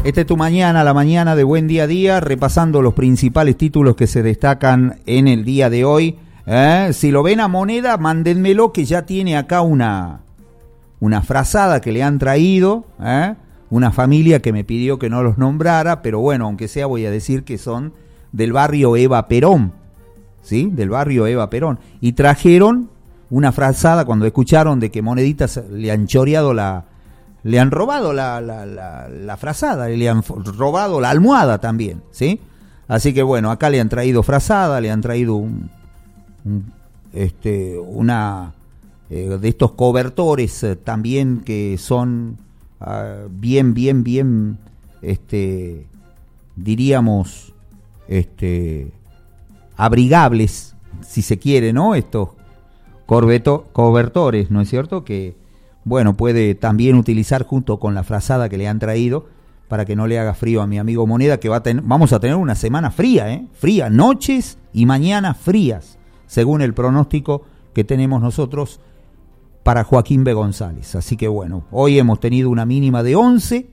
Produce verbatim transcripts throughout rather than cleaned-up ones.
Esta es tu mañana, la mañana de Buen Día a Día, repasando los principales títulos que se destacan en el día de hoy. ¿Eh? Si lo ven a Moneda, mándenmelo, que ya tiene acá una, una frazada que le han traído, ¿eh? Una familia que me pidió que no los nombrara, pero bueno, aunque sea voy a decir que son del barrio Eva Perón, ¿sí? Del barrio Eva Perón. Y trajeron una frazada cuando escucharon de que Moneditas le han choreado la... Le han robado la, la, la, la frazada, le han robado la almohada también, ¿sí? Así que bueno, acá le han traído frazada, le han traído un, un este, una eh, de estos cobertores eh, también que son uh, bien, bien, bien, este, diríamos, este, abrigables, si se quiere, ¿no? Estos corbeto, cobertores, ¿no es cierto? Que bueno, puede también utilizar junto con la frazada que le han traído para que no le haga frío a mi amigo Moneda, que va a tener, vamos a tener una semana fría, ¿eh? Fría, noches y mañanas frías, según el pronóstico que tenemos nosotros para Joaquín B. González. Así que bueno, hoy hemos tenido una mínima de once,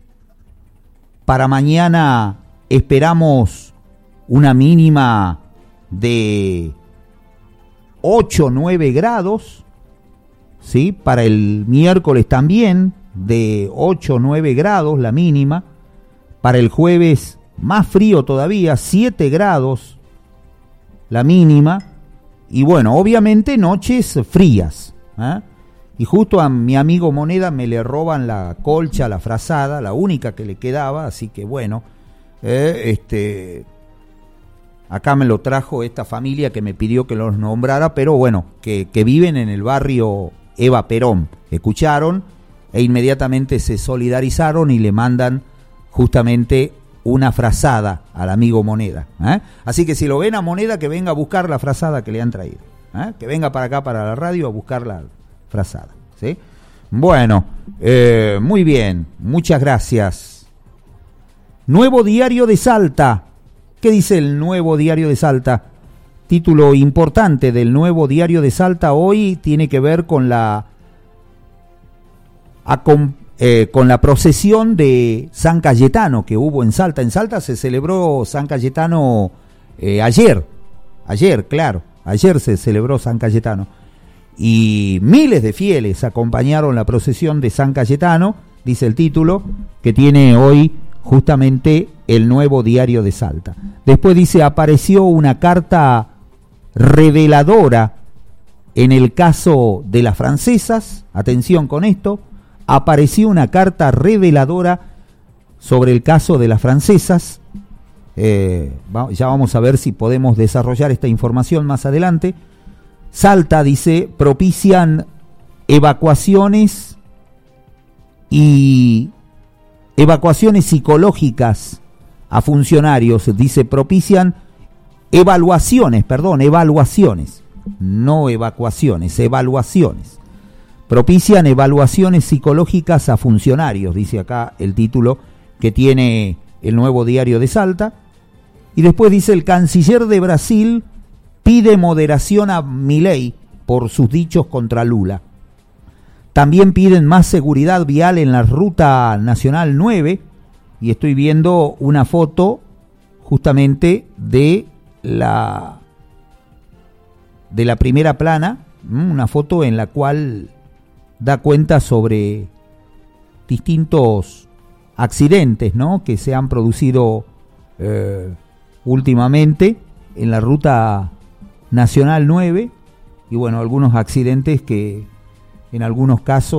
para mañana esperamos una mínima de ocho o nueve grados, ¿sí? Para el miércoles también de ocho o nueve grados la mínima. Para el jueves más frío todavía, siete grados la mínima. Y bueno, obviamente noches frías, ¿eh? Y justo a mi amigo Moneda me le roban la colcha, la frazada, la única que le quedaba. Así que bueno, eh, este... acá me lo trajo esta familia que me pidió que los nombrara, pero bueno, que, que viven en el barrio Eva Perón. Escucharon e inmediatamente se solidarizaron y le mandan justamente una frazada al amigo Moneda, ¿eh? Así que si lo ven a Moneda, que venga a buscar la frazada que le han traído, ¿eh? Que venga para acá, para la radio, a buscar la frazada, ¿sí? Bueno, eh, muy bien, muchas gracias. Nuevo Diario de Salta. ¿Qué dice el Nuevo Diario de Salta? Título importante del Nuevo Diario de Salta hoy tiene que ver con la eh, con la procesión de San Cayetano que hubo en Salta. En Salta se celebró San Cayetano eh, ayer, ayer, claro, ayer se celebró San Cayetano y miles de fieles acompañaron la procesión de San Cayetano, dice el título que tiene hoy justamente el Nuevo Diario de Salta. Después dice, apareció una carta reveladora en el caso de las francesas. Atención con esto, apareció una carta reveladora sobre el caso de las francesas. Eh, ya vamos a ver si podemos desarrollar esta información más adelante. Salta, dice, propician evacuaciones y evacuaciones psicológicas a funcionarios, dice, propician evaluaciones, perdón, evaluaciones, no evacuaciones, evaluaciones. Propician evaluaciones psicológicas a funcionarios, dice acá el título que tiene el Nuevo Diario de Salta. Y después dice, el canciller de Brasil pide moderación a Milei por sus dichos contra Lula. También piden más seguridad vial en la Ruta Nacional nueve, y estoy viendo una foto justamente de la de la primera plana, una foto en la cual da cuenta sobre distintos accidentes, ¿no?, que se han producido eh, últimamente en la Ruta Nacional nueve, y bueno, algunos accidentes que en algunos casos